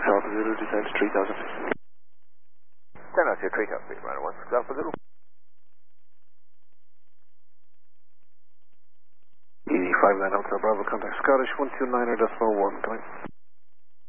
Alpha Zulu, descend to 3000 feet. 10 out to 3000 feet, runway 16 Alpha Zulu. ED 59 Hotel Bravo, contact Scottish 129.1, come in.